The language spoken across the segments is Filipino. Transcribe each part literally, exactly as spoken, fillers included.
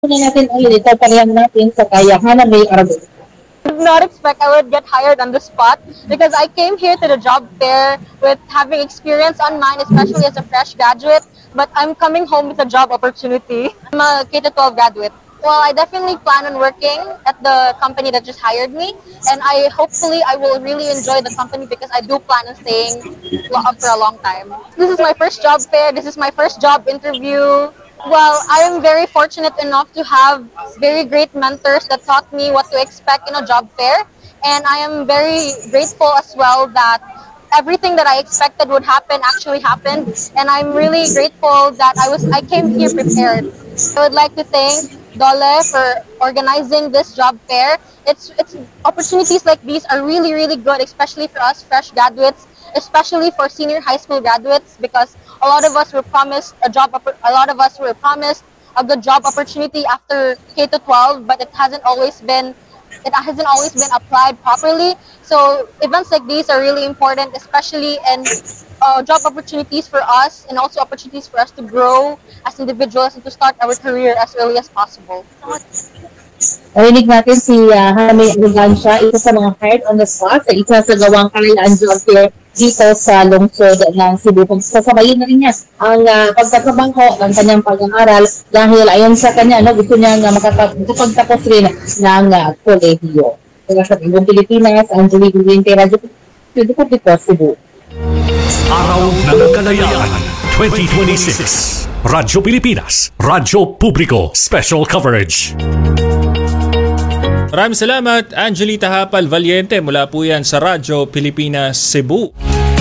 Una natin ulit, ito parehang natin sa kaya Hana May Aragon. Did not expect I would get hired on the spot because I came here to the job fair with having experience on mine, especially as a fresh graduate, but I'm coming home with a job opportunity. I'm a K twelve graduate. Well, I definitely plan on working at the company that just hired me, and I hopefully I will really enjoy the company because I do plan on staying lo- for a long time. This is my first job fair. This is my first job interview. Well, I am very fortunate enough to have very great mentors that taught me what to expect in a job fair, and I am very grateful as well that everything that I expected would happen actually happened, and I'm really grateful that I was I came here prepared. I would like to thank Dole for organizing this job fair. It's it's opportunities like these are really really good, especially for us fresh graduates, especially for senior high school graduates, because a lot of us were promised a job. A lot of us were promised a good job opportunity after K to twelve, but it hasn't always been it hasn't always been applied properly. So events like these are really important, especially in uh, job opportunities for us, and also opportunities for us to grow as individuals and to start our career as early as possible. Narinig natin si uh, Hana May Aragon siya, isa sa mga hired on the spot sa isa sa gawang kalayaan job fair dito sa lungsod ng Cebu. Sasabayin na rin niya ang uh, pagtatrabangho ng kanyang pag-aaral dahil ayon sa kanya, no, gusto niya nga makapagtapos rin ng uh, kolehiyo. Kaya sa Ibang Pilipinas, Angeli Guwinte, Radyo Publiko, Cebu. Araw ng Kalayaan twenty twenty-six. Radyo Pilipinas, Radyo Publiko, Special Coverage. Maraming salamat, Angelita Hapal Valiente, mula po yan sa Radyo Pilipinas, Cebu.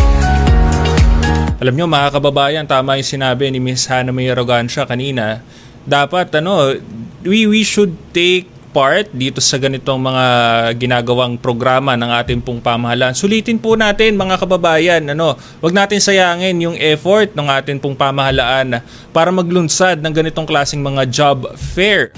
Alam nyo mga kababayan, tama yung sinabi ni Miss Hana May Aragon kanina. Dapat ano, we, we should take part dito sa ganitong mga ginagawang programa ng ating pong pamahalaan. Sulitin po natin mga kababayan, ano, wag natin sayangin yung effort ng ating pong pamahalaan para maglunsad ng ganitong klaseng mga job fair.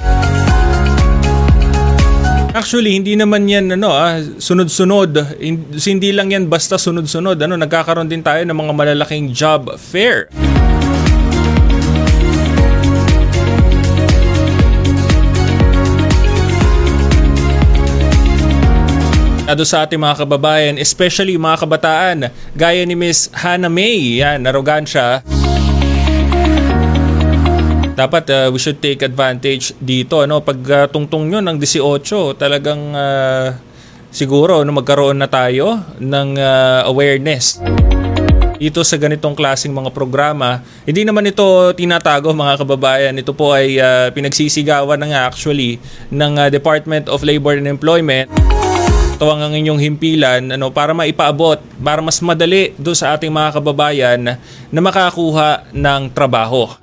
Actually, hindi naman yan ano, ah, sunod-sunod. Hindi lang yan basta sunod-sunod. Ano, nagkakaroon din tayo ng mga malalaking job fair. Ado sa ating mga kababayan, especially mga kabataan, gaya ni Miss Hana May, yan, Aragon siya. Dapat uh, we should take advantage dito, ano, pag uh, tungtong nyo ng eighteen, talagang uh, siguro no, magkaroon na tayo ng uh, awareness dito sa ganitong klaseng mga programa. Hindi naman ito tinatago mga kababayan, ito po ay uh, pinagsisigawan na nga actually ng uh, Department of Labor and Employment. Ito ang inyong himpilan, ano, para maipaabot, para mas madali doon sa ating mga kababayan na makakuha ng trabaho.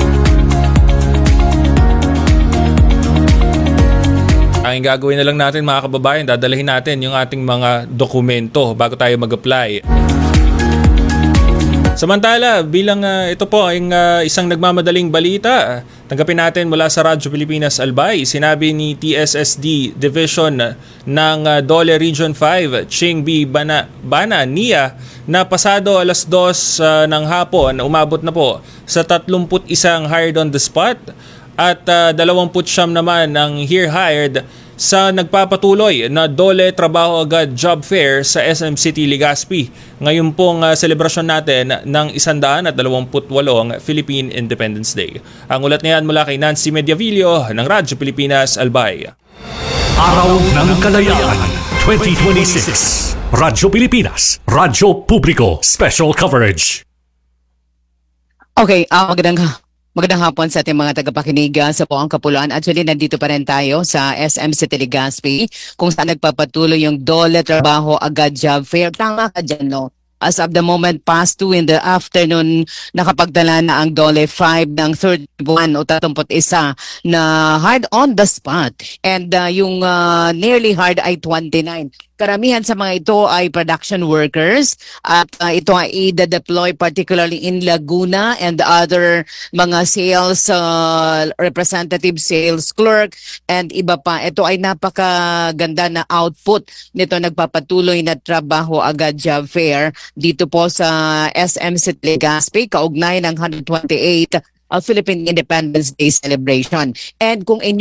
Ang gagawin na lang natin mga kababayan, dadalhin natin yung ating mga dokumento bago tayo mag-apply. Samantala, bilang uh, ito po ang uh, isang nagmamadaling balita, tanggapin natin mula sa Radyo Pilipinas Albay. Sinabi ni T S S D Division ng uh, Dole Region five, Ching B. Bana, Bana Nia, na pasado alas dos uh, ng hapon, umabot na po sa tatlumpu't isang hired on the spot at uh, dalawampu't siyam naman ang here hired sa nagpapatuloy na Dole Trabaho Agad Job Fair sa S M City, Legazpi. Ngayon pong uh, selebrasyon natin ng one hundred twenty-eight Philippine Independence Day. Ang ulat niyan mula kay Nancy Mediavillo ng Radyo Pilipinas Albay. Araw ng Kalayaan twenty twenty-six. Radyo Pilipinas, Radyo Publiko, Special Coverage. Okay, uh, magandang Magandang hapon sa ating mga tagapakinig sa Buong Kapuluan. Actually, nandito pa rin tayo sa S M City Legazpi kung saan nagpapatuloy yung Dole Trabaho Agad Job Fair. Tama ka dyan, no? As of the moment, past two in the afternoon, nakapagdala na ang Dole five ng thirty-one o thirty-one na hard on the spot. And uh, yung uh, nearly hard ay twenty-nine. Karamihan sa mga ito ay production workers at uh, ito ay i-deploy particularly in Laguna and other mga sales uh, representative, sales clerk and iba pa. Ito ay napakaganda na output nito nagpapatuloy na Trabaho Agad Job Fair dito po sa S M City Legazpi, kaugnay ng one hundred twenty-eight uh, Philippine Independence Day celebration. And kung inyo